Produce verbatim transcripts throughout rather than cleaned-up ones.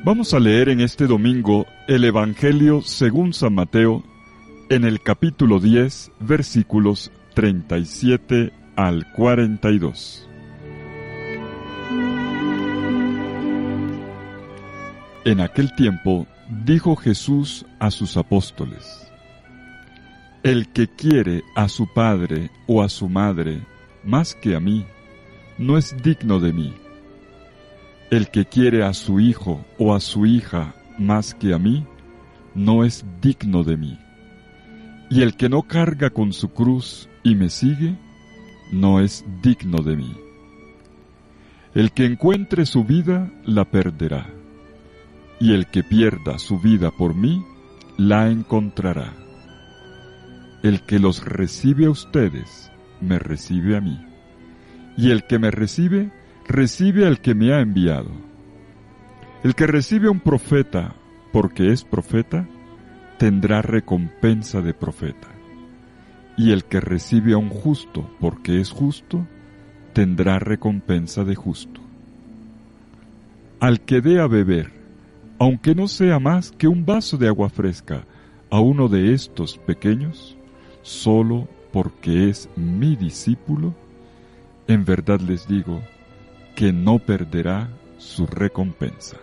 Vamos a leer en este domingo el Evangelio según San Mateo, en el capítulo diez, versículos treinta y siete al cuarenta y dos. En aquel tiempo dijo Jesús a sus apóstoles: El que quiere a su padre o a su madre más que a mí, no es digno de mí. El que quiere a su hijo o a su hija más que a mí, no es digno de mí. Y el que no carga con su cruz y me sigue, no es digno de mí. El que encuentre su vida, la perderá. Y el que pierda su vida por mí, la encontrará. El que los recibe a ustedes, me recibe a mí. Y el que me recibe, recibe al que me ha enviado. El que recibe a un profeta, porque es profeta, tendrá recompensa de profeta. Y el que recibe a un justo, porque es justo, tendrá recompensa de justo. Al que dé a beber, aunque no sea más que un vaso de agua fresca, a uno de estos pequeños, solo porque es mi discípulo, en verdad les digo que no perderá su recompensa.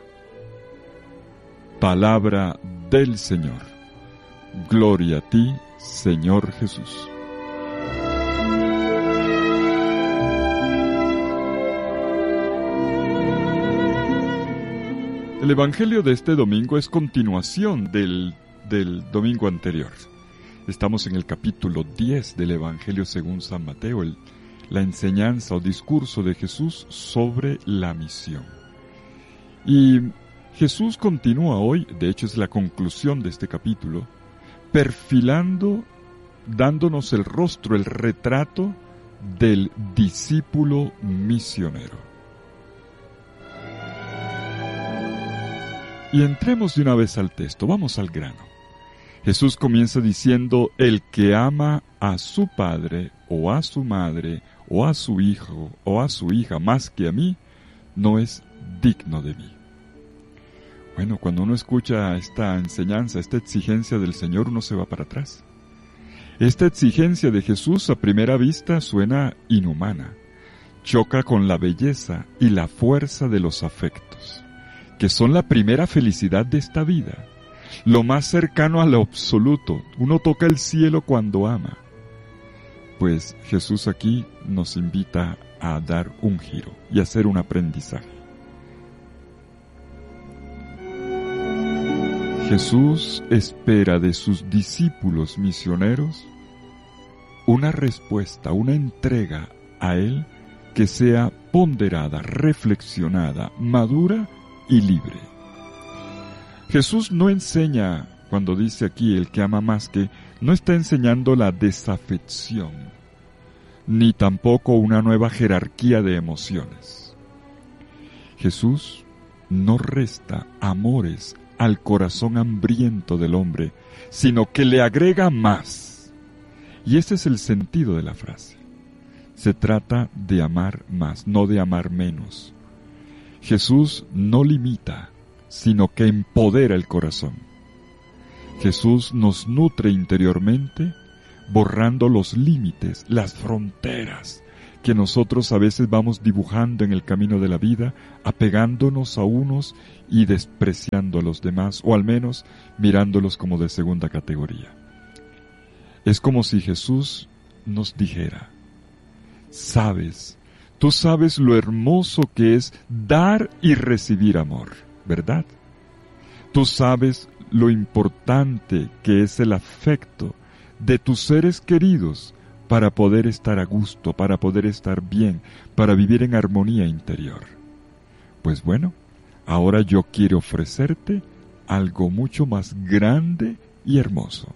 Palabra del Señor. Gloria a ti, Señor Jesús. El Evangelio de este domingo es continuación del, del domingo anterior. Estamos en el capítulo diez del Evangelio según San Mateo, el, la enseñanza o discurso de Jesús sobre la misión. Y Jesús continúa hoy, de hecho es la conclusión de este capítulo, perfilando, dándonos el rostro, el retrato del discípulo misionero. Y entremos de una vez al texto, vamos al grano. Jesús comienza diciendo: el que ama a su padre o a su madre o a su hijo o a su hija más que a mí, no es digno de mí. Bueno, cuando uno escucha esta enseñanza, esta exigencia del Señor, uno se va para atrás. Esta exigencia de Jesús a primera vista suena inhumana, choca con la belleza y la fuerza de los afectos, que son la primera felicidad de esta vida, lo más cercano a lo absoluto. Uno toca el cielo cuando ama. Pues Jesús aquí nos invita a dar un giro y hacer un aprendizaje. Jesús espera de sus discípulos misioneros una respuesta, una entrega a Él que sea ponderada, reflexionada, madura y libre. Jesús no enseña, cuando dice aquí el que ama más que, no está enseñando la desafección, ni tampoco una nueva jerarquía de emociones. Jesús no resta amores al corazón hambriento del hombre, sino que le agrega más. Y ese es el sentido de la frase. Se trata de amar más, no de amar menos. Jesús no limita, sino que empodera el corazón. Jesús nos nutre interiormente, borrando los límites, las fronteras que nosotros a veces vamos dibujando en el camino de la vida, apegándonos a unos y despreciando a los demás, o al menos mirándolos como de segunda categoría. Es como si Jesús nos dijera: sabes, tú sabes lo hermoso que es dar y recibir amor, ¿verdad? Tú sabes lo importante que es el afecto de tus seres queridos para poder estar a gusto, para poder estar bien, para vivir en armonía interior. Pues bueno, ahora yo quiero ofrecerte algo mucho más grande y hermoso.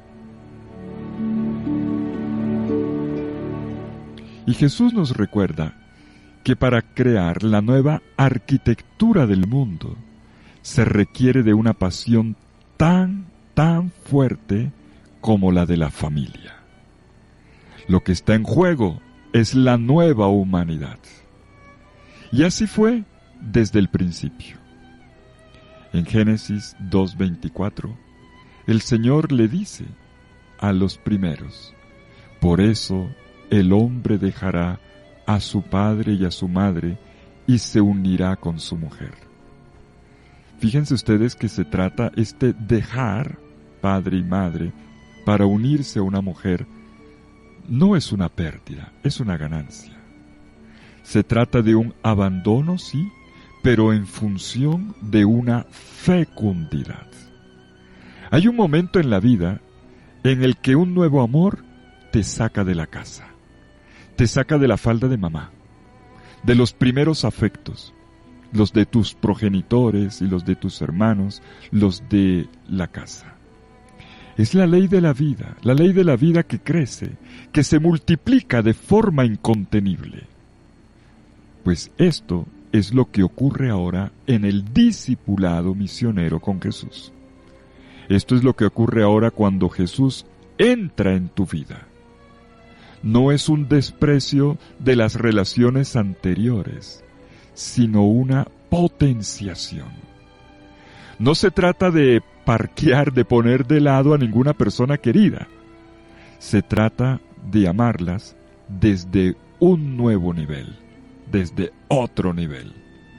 Y Jesús nos recuerda que para crear la nueva arquitectura del mundo se requiere de una pasión tan, tan fuerte como la de la familia. Lo que está en juego es la nueva humanidad. Y así fue desde el principio. En Génesis dos veinticuatro, el Señor le dice a los primeros: por eso el hombre dejará a su padre y a su madre y se unirá con su mujer. Fíjense ustedes que se trata este dejar padre y madre para unirse a una mujer. No es una pérdida, es una ganancia. Se trata de un abandono, sí, pero en función de una fecundidad. Hay un momento en la vida en el que un nuevo amor te saca de la casa, te saca de la falda de mamá, de los primeros afectos, los de tus progenitores y los de tus hermanos, los de la casa. Es la ley de la vida, la ley de la vida que crece, que se multiplica de forma incontenible. Pues esto es lo que ocurre ahora en el discipulado misionero con Jesús. Esto es lo que ocurre ahora cuando Jesús entra en tu vida. No es un desprecio de las relaciones anteriores, sino una potenciación. No se trata de parquear, de poner de lado a ninguna persona querida. Se trata de amarlas desde un nuevo nivel, desde otro nivel.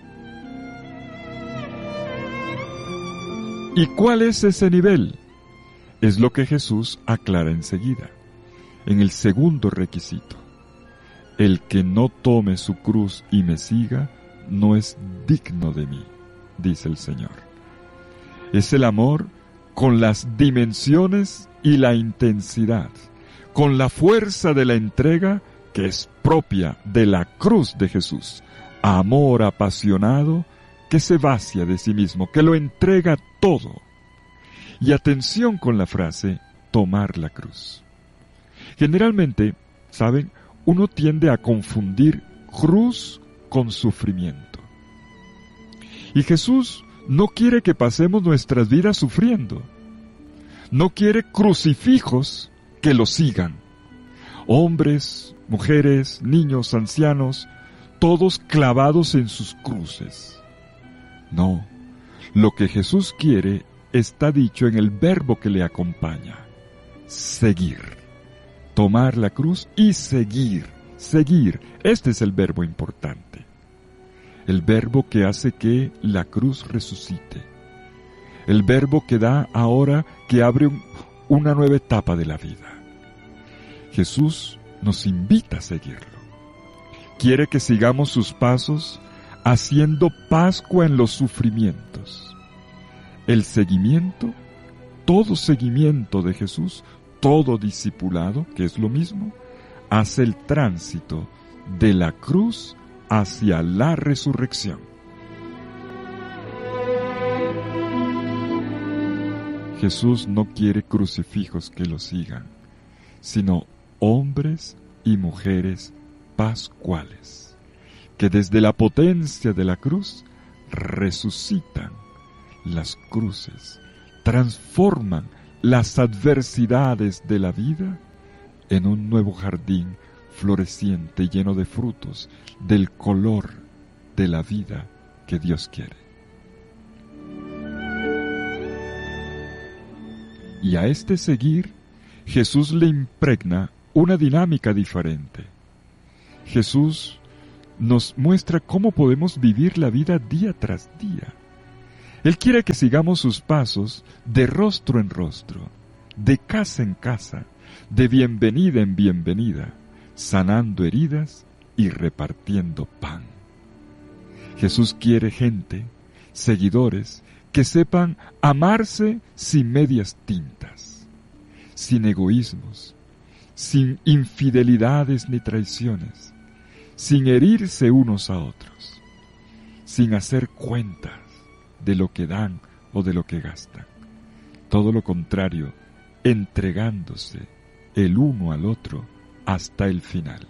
¿Y cuál es ese nivel? Es lo que Jesús aclara enseguida, en el segundo requisito. El que no tome su cruz y me siga, no es digno de mí, dice el Señor. Es el amor con las dimensiones y la intensidad, con la fuerza de la entrega que es propia de la cruz de Jesús. Amor apasionado que se vacía de sí mismo, que lo entrega todo. Y atención con la frase, tomar la cruz. Generalmente, ¿saben? Uno tiende a confundir cruz con sufrimiento. Y Jesús no quiere que pasemos nuestras vidas sufriendo. No quiere crucifijos que lo sigan. Hombres, mujeres, niños, ancianos, todos clavados en sus cruces. No, lo que Jesús quiere está dicho en el verbo que le acompaña: seguir. Tomar la cruz y seguir, seguir. Este es el verbo importante. El verbo que hace que la cruz resucite. El verbo que da ahora, que abre un, una nueva etapa de la vida. Jesús nos invita a seguirlo. Quiere que sigamos sus pasos haciendo Pascua en los sufrimientos. El seguimiento, todo seguimiento de Jesús, todo discipulado, que es lo mismo, hace el tránsito de la cruz hacia la resurrección. Jesús no quiere crucifijos que lo sigan, sino hombres y mujeres pascuales, que desde la potencia de la cruz resucitan las cruces, transforman las adversidades de la vida en un nuevo jardín floreciente, lleno de frutos, del color de la vida que Dios quiere. Y a este seguir, Jesús le impregna una dinámica diferente. Jesús nos muestra cómo podemos vivir la vida día tras día. Él quiere que sigamos sus pasos de rostro en rostro, de casa en casa, de bienvenida en bienvenida, sanando heridas y repartiendo pan. Jesús quiere gente, seguidores, que sepan amarse sin medias tintas, sin egoísmos, sin infidelidades ni traiciones, sin herirse unos a otros, sin hacer cuentas de lo que dan o de lo que gastan. Todo lo contrario, entregándose el uno al otro hasta el final.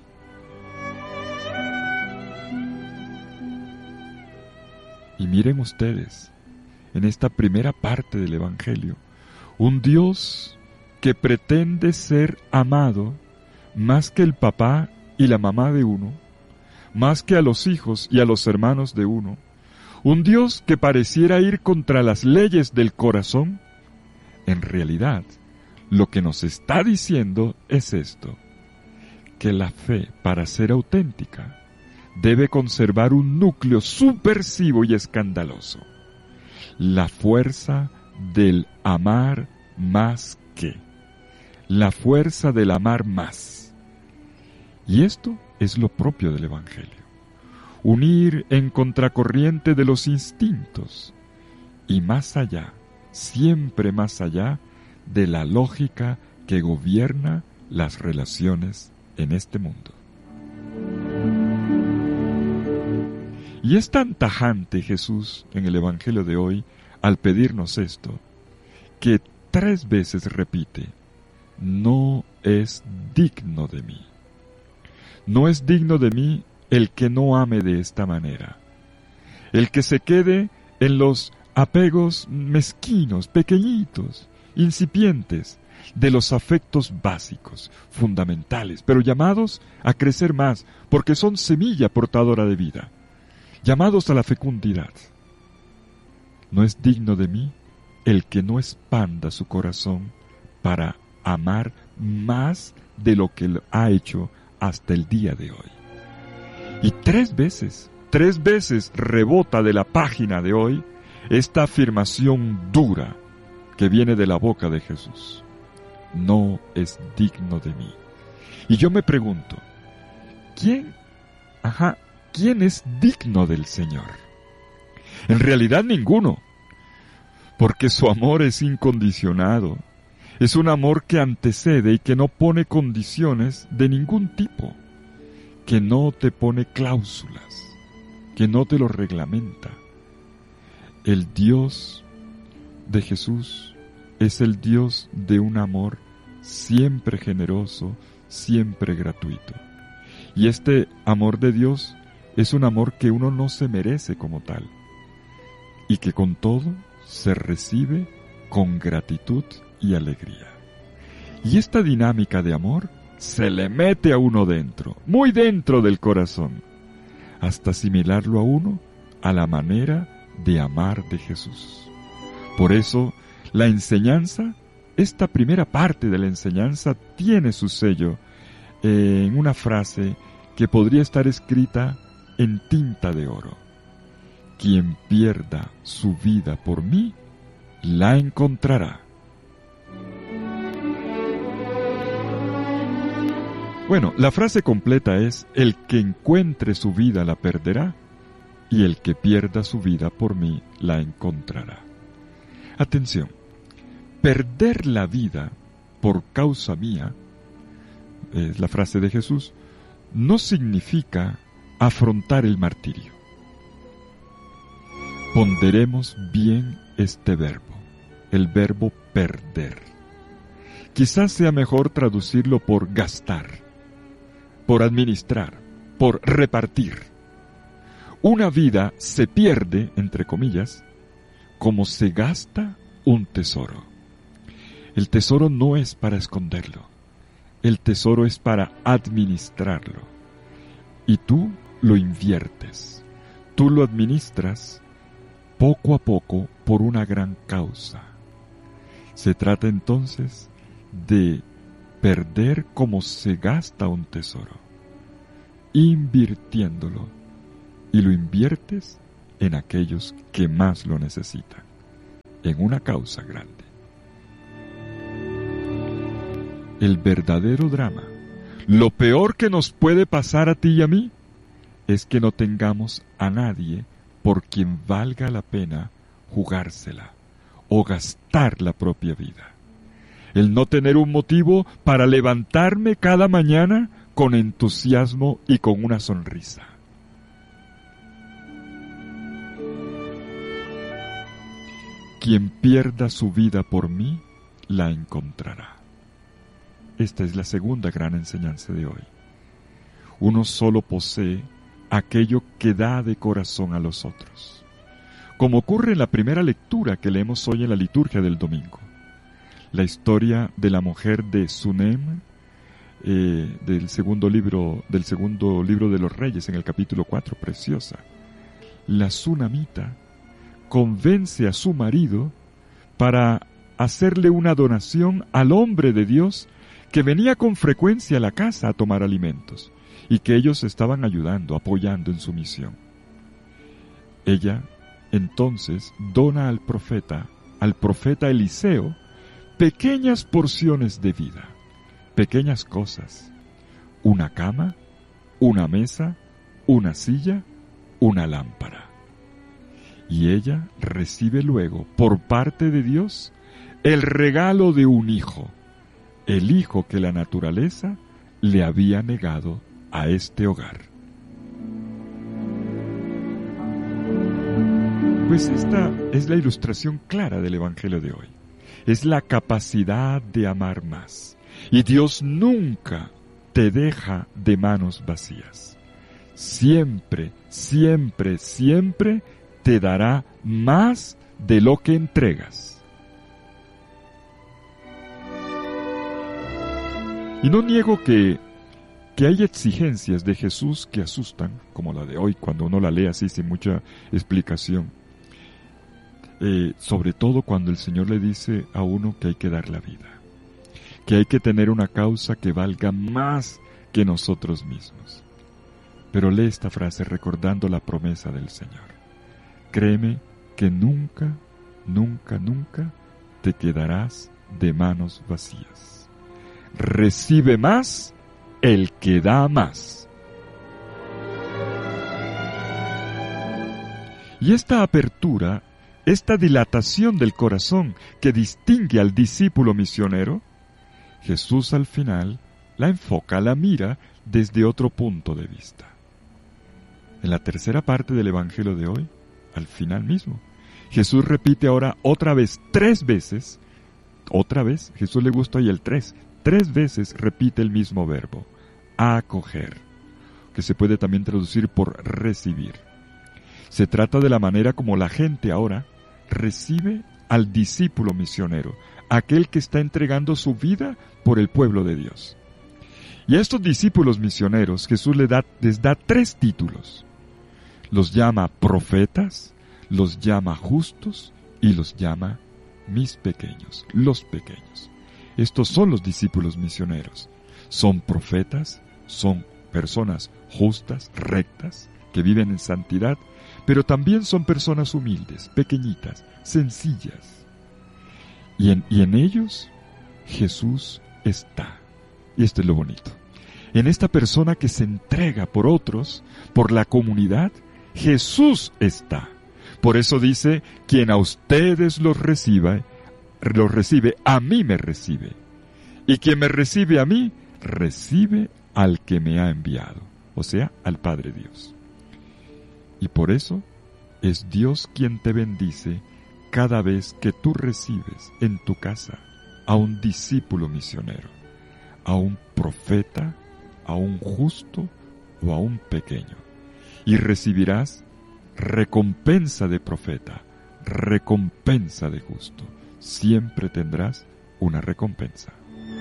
Y miren ustedes, en esta primera parte del Evangelio, un Dios que pretende ser amado más que el papá y la mamá de uno, más que a los hijos y a los hermanos de uno, Un Dios que pareciera ir contra las leyes del corazón. En realidad, lo que nos está diciendo es esto, que la fe, para ser auténtica, debe conservar un núcleo subversivo y escandaloso, la fuerza del amar más que, la fuerza del amar más. Y esto es lo propio del Evangelio, unir en contracorriente de los instintos y más allá, siempre más allá de la lógica que gobierna las relaciones en este mundo. Y es tan tajante Jesús en el Evangelio de hoy al pedirnos esto, que tres veces repite, no es digno de mí. No es digno de mí el que no ame de esta manera, el que se quede en los apegos mezquinos, pequeñitos, incipientes, de los afectos básicos, fundamentales, pero llamados a crecer más, porque son semilla portadora de vida, llamados a la fecundidad. No es digno de mí el que no expanda su corazón para amar más de lo que lo ha hecho hasta el día de hoy. Y tres veces, tres veces rebota de la página de hoy esta afirmación dura que viene de la boca de Jesús. No es digno de mí. Y yo me pregunto, ¿quién, ajá, quién es digno del Señor? En realidad ninguno, porque su amor es incondicionado. Es un amor que antecede y que no pone condiciones de ningún tipo, que no te pone cláusulas, que no te lo reglamenta. El Dios de Jesús es el Dios de un amor siempre generoso, siempre gratuito. Y este amor de Dios es un amor que uno no se merece como tal, y que con todo se recibe con gratitud y alegría. Y esta dinámica de amor se le mete a uno dentro, muy dentro del corazón, hasta asimilarlo a uno a la manera de amar de Jesús. Por eso, la enseñanza, esta primera parte de la enseñanza tiene su sello en una frase que podría estar escrita en tinta de oro. Quien pierda su vida por mí, la encontrará. Bueno, la frase completa es, el que encuentre su vida la perderá, y el que pierda su vida por mí la encontrará. Atención, perder la vida por causa mía, es la frase de Jesús, no significa afrontar el martirio. Ponderemos bien este verbo, el verbo perder. Quizás sea mejor traducirlo por gastar, por administrar, por repartir. Una vida se pierde, entre comillas, como se gasta un tesoro. El tesoro no es para esconderlo, el tesoro es para administrarlo. Y tú lo inviertes, tú lo administras poco a poco por una gran causa. Se trata entonces de perder como se gasta un tesoro, invirtiéndolo, y lo inviertes en aquellos que más lo necesitan, en una causa grande. El verdadero drama, lo peor que nos puede pasar a ti y a mí, es que no tengamos a nadie por quien valga la pena jugársela o gastar la propia vida. El no tener un motivo para levantarme cada mañana con entusiasmo y con una sonrisa. Quien pierda su vida por mí, la encontrará. Esta es la segunda gran enseñanza de hoy. Uno solo posee aquello que da de corazón a los otros, como ocurre en la primera lectura que leemos hoy en la liturgia del domingo. La historia de la mujer de Sunem, eh, del segundo libro del segundo libro de los Reyes, en el capítulo cuatro, preciosa. la sunamita, convence a su marido para hacerle una donación al hombre de Dios que venía con frecuencia a la casa a tomar alimentos y que ellos estaban ayudando, apoyando en su misión. Ella entonces dona al profeta, al profeta Eliseo, pequeñas porciones de vida, pequeñas cosas, una cama, una mesa, una silla, una lámpara. Y ella recibe luego, por parte de Dios, el regalo de un hijo, el hijo que la naturaleza le había negado a este hogar. Pues esta es la ilustración clara del Evangelio de hoy. Es la capacidad de amar más. Y Dios nunca te deja de manos vacías. Siempre, siempre, siempre te dará más de lo que entregas. Y no niego que, que hay exigencias de Jesús que asustan, como la de hoy, cuando uno la lee así sin mucha explicación. Eh, sobre todo cuando el Señor le dice a uno que hay que dar la vida, que hay que tener una causa que valga más que nosotros mismos. Pero lee esta frase recordando la promesa del Señor. Créeme que nunca, nunca, nunca te quedarás de manos vacías. Recibe más el que da más. Y esta apertura, esta dilatación del corazón que distingue al discípulo misionero, Jesús al final la enfoca, la mira desde otro punto de vista. En la tercera parte del Evangelio de hoy, al final mismo, Jesús repite ahora otra vez, tres veces, otra vez, Jesús le gusta ahí el tres, tres veces repite el mismo verbo, acoger, que se puede también traducir por recibir. Se trata de la manera como la gente ahora recibe al discípulo misionero, aquel que está entregando su vida por el pueblo de Dios. Y a estos discípulos misioneros Jesús les da, les da tres títulos. Los llama profetas, los llama justos y los llama mis pequeños, los pequeños. Estos son los discípulos misioneros. Son profetas, son personas justas, rectas, que viven en santidad, pero también son personas humildes, pequeñitas, sencillas. Y en, y en ellos Jesús está. Y esto es lo bonito. En esta persona que se entrega por otros, por la comunidad, Jesús está. Por eso dice, quien a ustedes los reciba, los recibe, a mí me recibe. Y quien me recibe a mí, recibe al que me ha enviado, o sea, al Padre Dios. Y por eso es Dios quien te bendice cada vez que tú recibes en tu casa a un discípulo misionero, a un profeta, a un justo o a un pequeño. Y recibirás recompensa de profeta, recompensa de justo. Siempre tendrás una recompensa.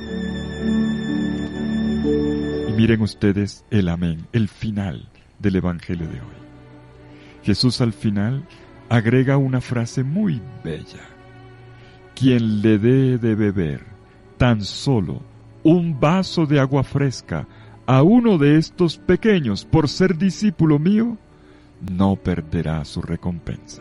Y miren ustedes el amén, el final del Evangelio de hoy. Jesús al final agrega una frase muy bella. Quien le dé de beber tan solo un vaso de agua fresca a uno de estos pequeños por ser discípulo mío, no perderá su recompensa.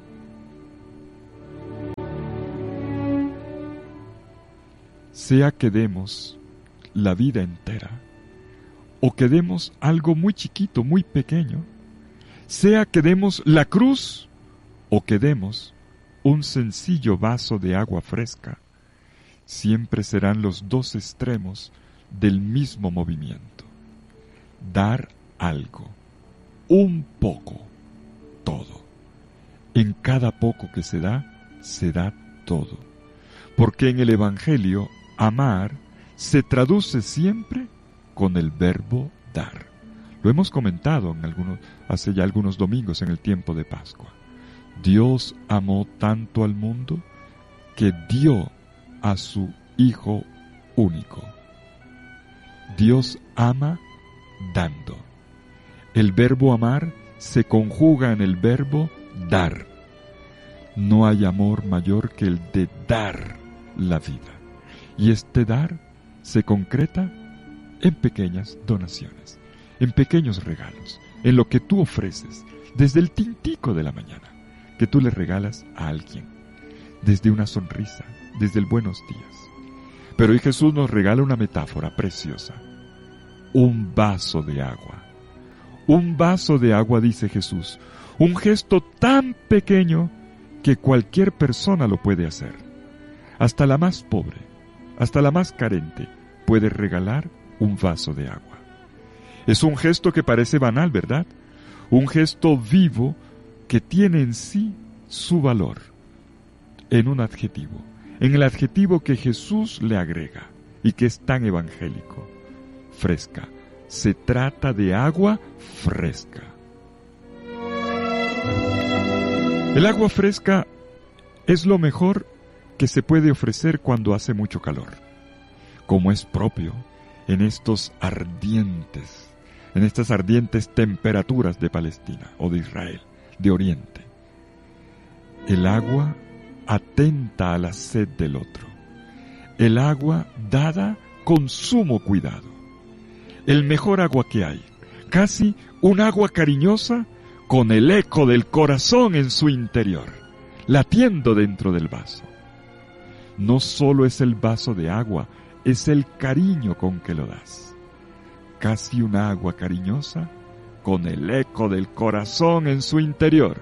Sea que demos la vida entera, o que demos algo muy chiquito, muy pequeño, sea que demos la cruz, o que demos un sencillo vaso de agua fresca, siempre serán los dos extremos del mismo movimiento. Dar algo, un poco, todo. En cada poco que se da, se da todo. Porque en el Evangelio, amar se traduce siempre con el verbo dar. Lo hemos comentado en algunos, hace ya algunos domingos en el tiempo de Pascua. Dios amó tanto al mundo que dio a su Hijo único. Dios ama dando. El verbo amar se conjuga en el verbo dar. No hay amor mayor que el de dar la vida. Y este dar se concreta en pequeñas donaciones, en pequeños regalos, en lo que tú ofreces, desde el tintico de la mañana, que tú le regalas a alguien, desde una sonrisa, desde el buenos días. Pero hoy Jesús nos regala una metáfora preciosa, un vaso de agua. Un vaso de agua, dice Jesús, un gesto tan pequeño que cualquier persona lo puede hacer. Hasta la más pobre, hasta la más carente, puede regalar un vaso de agua. Es un gesto que parece banal, ¿verdad? Un gesto vivo que tiene en sí su valor, en un adjetivo, en el adjetivo que Jesús le agrega y que es tan evangélico: fresca. Se trata de agua fresca. El agua fresca es lo mejor que se puede ofrecer cuando hace mucho calor, como es propio en estos ardientes, en estas ardientes temperaturas de Palestina o de Israel, de Oriente. El agua atenta a la sed del otro. El agua dada con sumo cuidado. El mejor agua que hay, casi un agua cariñosa con el eco del corazón en su interior, latiendo dentro del vaso. No solo es el vaso de agua, es el cariño con que lo das. Casi un agua cariñosa con el eco del corazón en su interior.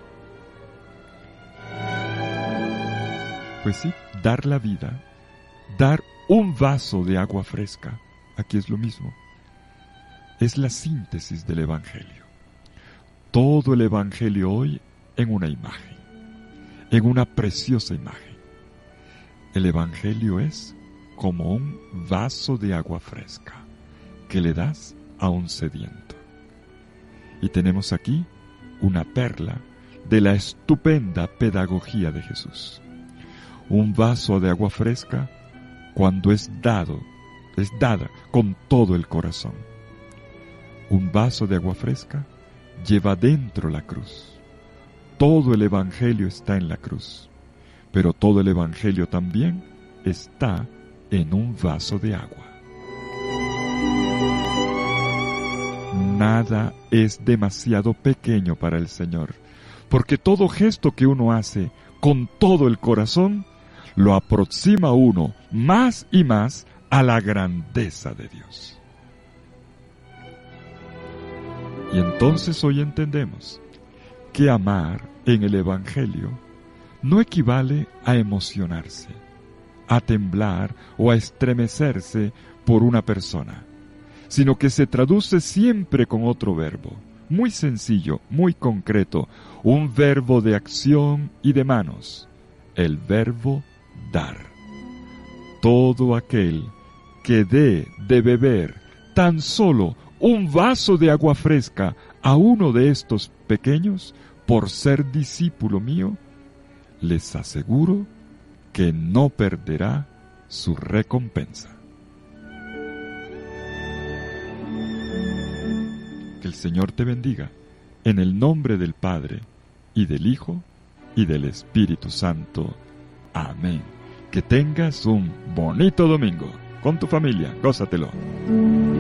Pues sí, dar la vida, dar un vaso de agua fresca, aquí es lo mismo. Es la síntesis del Evangelio. Todo el Evangelio hoy en una imagen, en una preciosa imagen. El Evangelio es como un vaso de agua fresca que le das a un sediento. Y tenemos aquí una perla de la estupenda pedagogía de Jesús. Un vaso de agua fresca, cuando es dado, es dada con todo el corazón. Un vaso de agua fresca lleva dentro la cruz. Todo el Evangelio está en la cruz, pero todo el Evangelio también está en un vaso de agua. Nada es demasiado pequeño para el Señor, porque todo gesto que uno hace con todo el corazón lo aproxima a uno más y más a la grandeza de Dios. Y entonces hoy entendemos que amar en el Evangelio no equivale a emocionarse, a temblar o a estremecerse por una persona, sino que se traduce siempre con otro verbo, muy sencillo, muy concreto, un verbo de acción y de manos, el verbo dar. Todo aquel que dé de beber tan solo un vaso de agua fresca a uno de estos pequeños, por ser discípulo mío, les aseguro que no perderá su recompensa. Que el Señor te bendiga, en el nombre del Padre, y del Hijo, y del Espíritu Santo. Amén. Que tengas un bonito domingo con tu familia. Gózatelo.